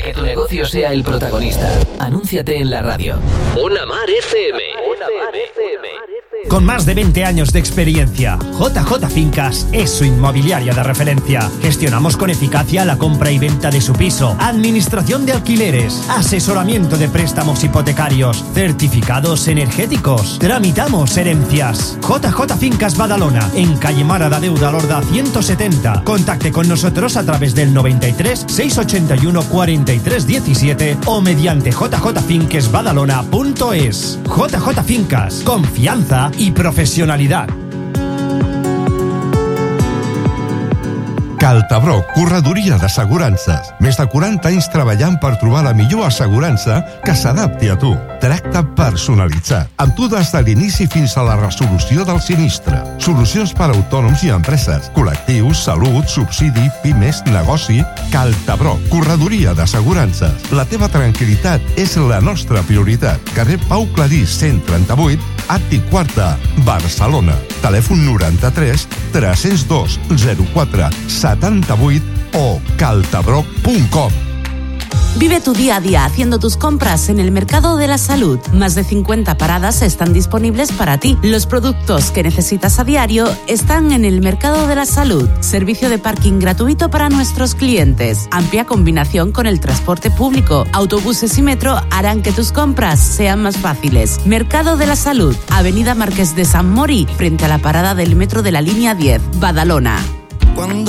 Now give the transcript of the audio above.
que tu negocio sea el protagonista. Anúnciate en la radio. Ona Mar FM. Con más de 20 años de experiencia, JJ Fincas es su inmobiliaria de referencia. Gestionamos con eficacia la compra y venta de su piso, administración de alquileres, asesoramiento de préstamos hipotecarios, certificados energéticos, tramitamos herencias. JJ Fincas Badalona, en calle Mara da Deuda Lorda 170. Contacte con nosotros a través del 93 681 43 17 o mediante jjfincasbadalona.es. JJ Fincas, confianza y professionalitat. Caltabroc, corredoria d'assegurances. Més de 40 anys treballant per trobar la millor assegurança que s'adapti a tu. Tracte personalitzat, amb tu des de l'inici fins a la resolució del sinistre. Solucions per a autònoms i empreses, col·lectius, salut, subsidi, pimes, negoci. Caltabroc, corredoria d'assegurances. La teva tranquil·litat és la nostra prioritat. Carrer Pau Clarís, 138, Àtic Quarta, Barcelona. Telèfon 93 302 04 78 o caltabroc.com. Vive tu día a día haciendo tus compras en el Mercado de la Salud. Más de 50 paradas están disponibles para ti. Los productos que necesitas a diario están en el Mercado de la Salud. Servicio de parking gratuito para nuestros clientes. Amplia combinación con el transporte público. Autobuses y metro harán que tus compras sean más fáciles. Mercado de la Salud. Avenida Marqués de San Mori, frente a la parada del metro de la línea 10, Badalona.